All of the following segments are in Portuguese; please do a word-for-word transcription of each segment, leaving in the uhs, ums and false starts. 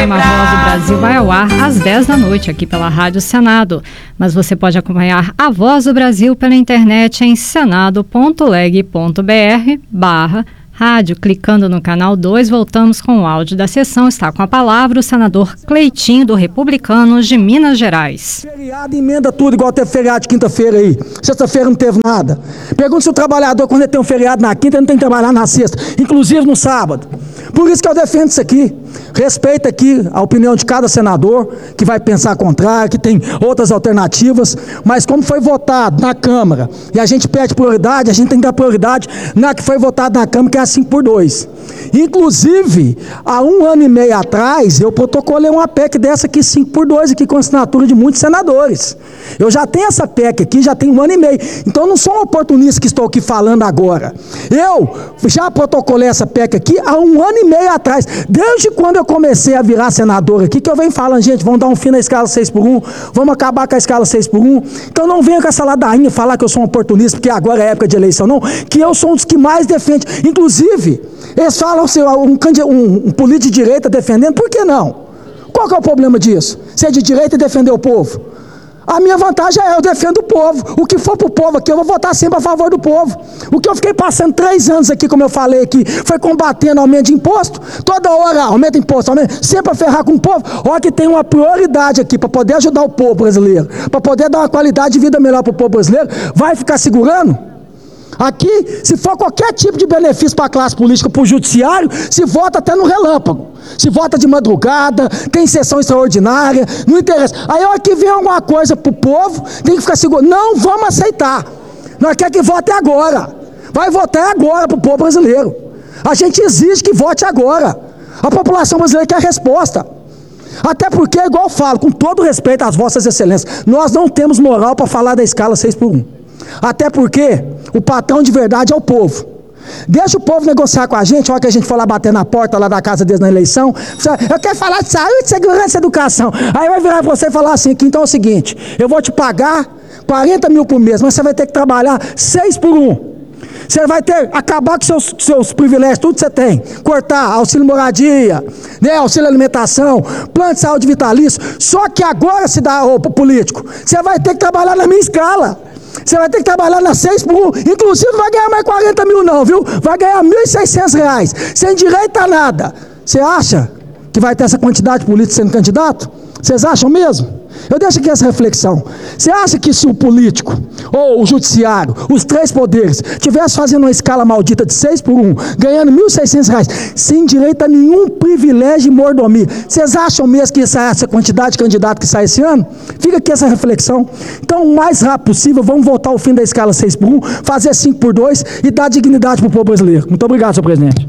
A Voz do Brasil vai ao ar às dez da noite aqui pela Rádio Senado, mas você pode acompanhar a Voz do Brasil pela internet em senado ponto leg ponto br barra rádio. Clicando no canal dois, voltamos com o áudio da sessão. Está com a palavra o senador Cleitinho, do Republicanos de Minas Gerais. Feriado emenda tudo, igual teve feriado de quinta-feira aí. Sexta-feira não teve nada. Pergunta se o trabalhador, quando ele tem um feriado na quinta, ele não tem que trabalhar na sexta, inclusive no sábado. Por isso que eu defendo isso aqui. Respeito aqui a opinião de cada senador, que vai pensar contrário, que tem outras alternativas, mas como foi votado na Câmara, e a gente pede prioridade, a gente tem que dar prioridade na que foi votado na Câmara, que é a cinco por dois. Inclusive, há um ano e meio atrás, eu protocolei uma P E C dessa aqui, cinco por dois, aqui com assinatura de muitos senadores. Eu já tenho essa P E C aqui, já tem um ano e meio. Então, eu não sou um oportunista que estou aqui falando agora. Eu já protocolei essa P E C aqui há um ano e meio atrás. Desde quando eu comecei a virar senador aqui, que eu venho falando, gente, vamos dar um fim na escala seis por um, vamos acabar com a escala seis por um. Então, não venha com essa ladainha falar que eu sou um oportunista, porque agora é época de eleição, não. Que eu sou um dos que mais defende. Inclusive, eles falam, um, um, um político de direita defendendo, por que não? Qual que é o problema disso? Ser de direita e defender o povo? A minha vantagem é eu defendo o povo. O que for pro povo aqui, eu vou votar sempre a favor do povo. O que eu fiquei passando três anos aqui, como eu falei aqui, foi combatendo aumento de imposto. Toda hora aumenta imposto, aumenta, sempre a ferrar com o povo. Olha que tem uma prioridade aqui para poder ajudar o povo brasileiro, para poder dar uma qualidade de vida melhor para o povo brasileiro. Vai ficar segurando? Aqui, se for qualquer tipo de benefício para a classe política, para o judiciário, se vota até no relâmpago, se vota de madrugada, tem sessão extraordinária, não interessa. Aí, ó, que vem alguma coisa para o povo, tem que ficar seguro. Não vamos aceitar. Nós queremos que vote agora. Vai votar agora para o povo brasileiro. A gente exige que vote agora. A população brasileira quer resposta. Até porque, igual eu falo, com todo respeito às vossas excelências, nós não temos moral para falar da escala seis por um. Até porque o patrão de verdade é o povo. Deixa o povo negociar com a gente. Olha que a gente for lá bater na porta lá da casa deles na eleição. Eu quero falar de saúde, segurança e educação. Aí vai virar para você e falar assim, que então é o seguinte, eu vou te pagar quarenta mil por mês, mas você vai ter que trabalhar seis por um. Você vai ter, acabar com seus, seus privilégios, tudo que você tem. Cortar auxílio moradia, né, auxílio alimentação, plano de saúde vitalício. Só que agora se dá, ô, político, você vai ter que trabalhar na minha escala. Você vai ter que trabalhar na seis por um, inclusive não vai ganhar mais quarenta mil não, viu? Vai ganhar mil e seiscentos reais, sem direito a nada. Você acha que vai ter essa quantidade de políticos sendo candidato? Vocês acham mesmo? Eu deixo aqui essa reflexão. Você acha que se o político, ou o judiciário, os três poderes, tivesse fazendo uma escala maldita de seis por um, ganhando mil e seiscentos reais, sem direito a nenhum privilégio e mordomia, vocês acham mesmo que essa, essa quantidade de candidato que sai esse ano? Fica aqui essa reflexão. Então, o mais rápido possível, vamos voltar ao fim da escala seis por um, fazer cinco por dois e dar dignidade para o povo brasileiro. Muito obrigado, senhor presidente.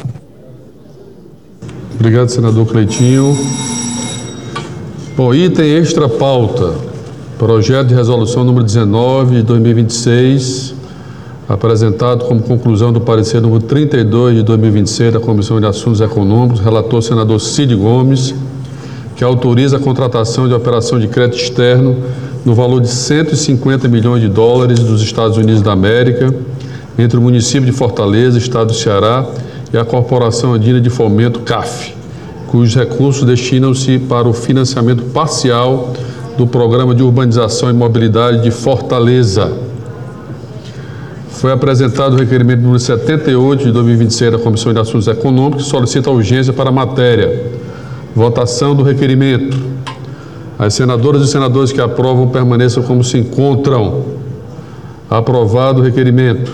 Obrigado, senador Cleitinho. Bom, item extra pauta, projeto de resolução número dezenove de dois mil e vinte e seis, apresentado como conclusão do parecer número trinta e dois de dois mil e vinte e seis da Comissão de Assuntos Econômicos, relator senador Cid Gomes, que autoriza a contratação de operação de crédito externo no valor de cento e cinquenta milhões de dólares dos Estados Unidos da América, entre o município de Fortaleza, estado do Ceará, e a Corporação Andina de Fomento, C A F, cujos recursos destinam-se para o financiamento parcial do Programa de Urbanização e Mobilidade de Fortaleza. Foi apresentado o requerimento número setenta e oito de dois mil e vinte e seis da Comissão de Assuntos Econômicos, que solicita a urgência para a matéria. Votação do requerimento. As senadoras e senadores que aprovam permaneçam como se encontram. Aprovado o requerimento.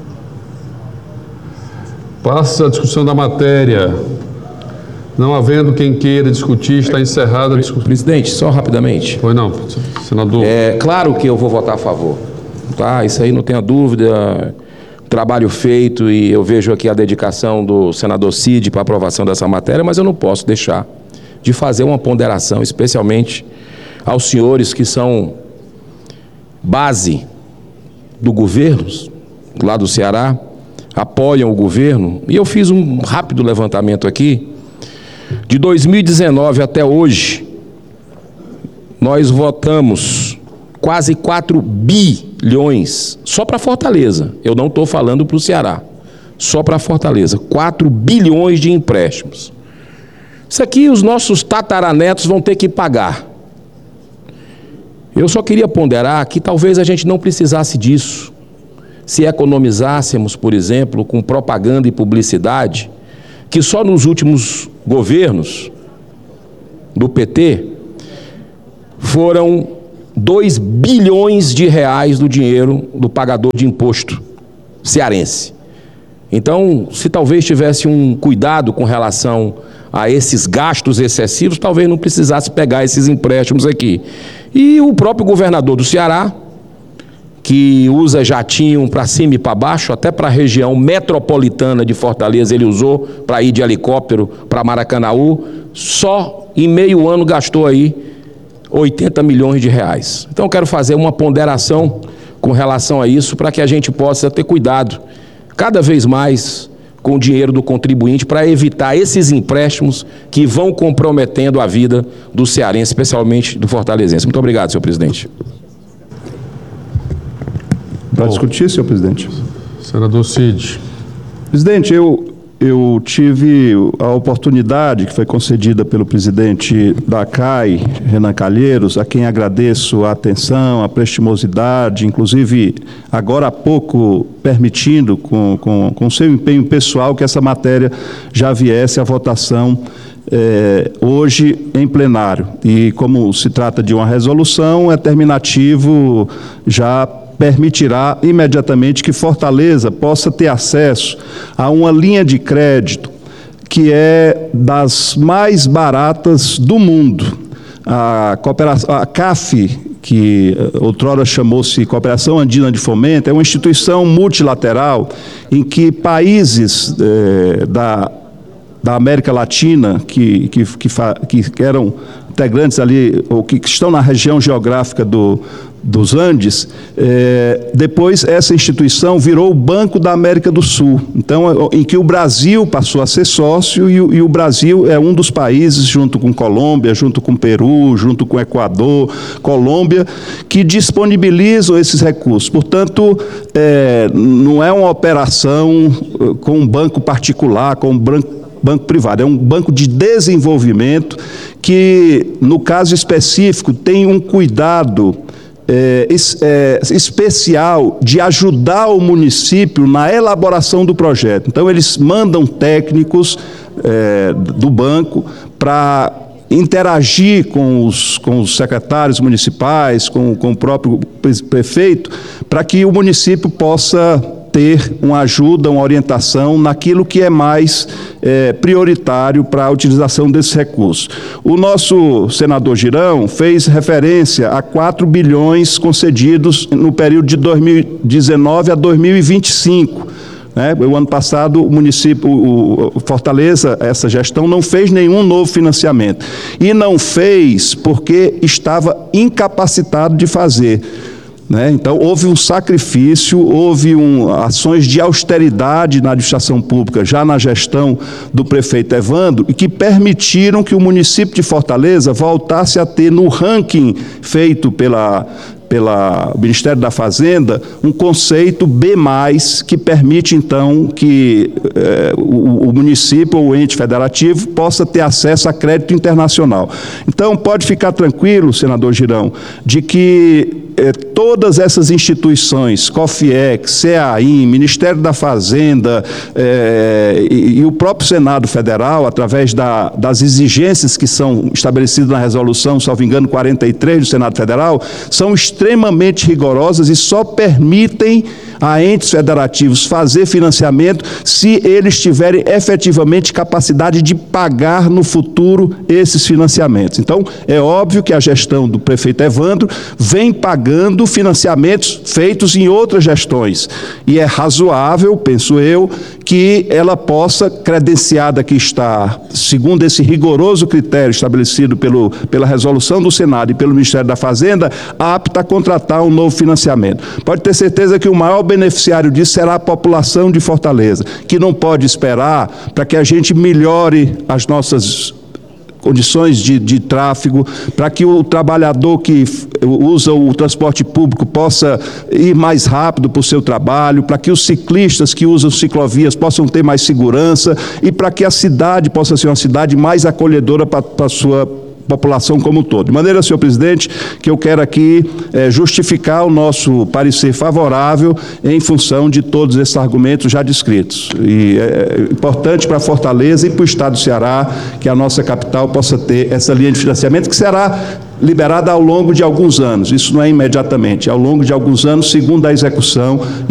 Passa a discussão da matéria. Não havendo quem queira discutir, está encerrada a discussão. Presidente, só rapidamente. Pois não, senador. É claro que eu vou votar a favor. Tá? Isso aí não tenha dúvida. Trabalho feito, e eu vejo aqui a dedicação do senador Cid para a aprovação dessa matéria, mas eu não posso deixar de fazer uma ponderação, especialmente aos senhores que são base do governo, lá do Ceará, apoiam o governo. E eu fiz um rápido levantamento aqui. De dois mil e dezenove até hoje, nós votamos quase quatro bilhões só para Fortaleza. Eu não estou falando para o Ceará, só para Fortaleza. quatro bilhões de empréstimos. Isso aqui os nossos tataranetos vão ter que pagar. Eu só queria ponderar que talvez a gente não precisasse disso. Se economizássemos, por exemplo, com propaganda e publicidade, que só nos últimos governos do P T foram dois bilhões de reais do dinheiro do pagador de imposto cearense. Então, se talvez tivesse um cuidado com relação a esses gastos excessivos, talvez não precisasse pegar esses empréstimos aqui. E o próprio governador do Ceará, que usa jatinho para cima e para baixo, até para a região metropolitana de Fortaleza ele usou para ir de helicóptero para Maracanaú, só em meio ano gastou aí oitenta milhões de reais. Então eu quero fazer uma ponderação com relação a isso, para que a gente possa ter cuidado cada vez mais com o dinheiro do contribuinte, para evitar esses empréstimos que vão comprometendo a vida do cearense, especialmente do fortalezense. Muito obrigado, senhor presidente. Para discutir, senhor presidente. Senador Cid. Presidente, eu, eu tive a oportunidade que foi concedida pelo presidente da C A I, Renan Calheiros, a quem agradeço a atenção, a prestimosidade, inclusive agora há pouco permitindo, com, com, com seu empenho pessoal, que essa matéria já viesse à votação é, hoje em plenário. E como se trata de uma resolução, é terminativo, já permitirá imediatamente que Fortaleza possa ter acesso a uma linha de crédito que é das mais baratas do mundo. A, cooperação, a C A F, que outrora chamou-se Cooperação Andina de Fomento, é uma instituição multilateral em que países eh, da, da América Latina que, que, que, fa, que eram integrantes ali, ou que estão na região geográfica do dos Andes, eh, depois essa instituição virou o Banco da América do Sul, então, em que o Brasil passou a ser sócio, e, e o Brasil é um dos países, junto com Colômbia, junto com Peru, junto com Equador, Colômbia, que disponibilizam esses recursos. Portanto, eh, não é uma operação com um banco particular, com um banco banco privado, é um banco de desenvolvimento que, no caso específico, tem um cuidado É, é, especial de ajudar o município na elaboração do projeto. Então, eles mandam técnicos é, do banco para interagir com os, com os secretários municipais, com, com o próprio prefeito, para que o município possa ter uma ajuda, uma orientação naquilo que é mais é, prioritário para a utilização desses recursos. O nosso senador Girão fez referência a quatro bilhões concedidos no período de dois mil e dezenove a dois mil e vinte e cinco. Né? O ano passado, o município, o Fortaleza, essa gestão, não fez nenhum novo financiamento. E não fez porque estava incapacitado de fazer. Né? Então, houve um sacrifício, houve um, ações de austeridade na administração pública, já na gestão do prefeito Evandro, e que permitiram que o município de Fortaleza voltasse a ter, no ranking feito pela... pelo Ministério da Fazenda, um conceito B mais, que permite, então, que eh, o, o município ou o ente federativo possa ter acesso a crédito internacional. Então, pode ficar tranquilo, senador Girão, de que eh, todas essas instituições, COFIEC, C A I, Ministério da Fazenda eh, e, e o próprio Senado Federal, através da, das exigências que são estabelecidas na resolução, salvo engano, quarenta e três do Senado Federal, são extremamente rigorosas e só permitem a entes federativos fazer financiamento se eles tiverem efetivamente capacidade de pagar no futuro esses financiamentos. Então, é óbvio que a gestão do prefeito Evandro vem pagando financiamentos feitos em outras gestões. E é razoável, penso eu, que ela possa, credenciada que está, segundo esse rigoroso critério estabelecido pelo, pela resolução do Senado e pelo Ministério da Fazenda, apta a contratar um novo financiamento. Pode ter certeza que o maior beneficiário disso será a população de Fortaleza, que não pode esperar para que a gente melhore as nossas condições de, de tráfego, para que o trabalhador que usa o transporte público possa ir mais rápido para o seu trabalho, para que os ciclistas que usam ciclovias possam ter mais segurança e para que a cidade possa ser uma cidade mais acolhedora para a sua população como um todo. De maneira, senhor presidente, que eu quero aqui é, justificar o nosso parecer favorável em função de todos esses argumentos já descritos. E é importante para Fortaleza e para o Estado do Ceará que a nossa capital possa ter essa linha de financiamento que será liberada ao longo de alguns anos. Isso não é imediatamente, é ao longo de alguns anos, segundo a execução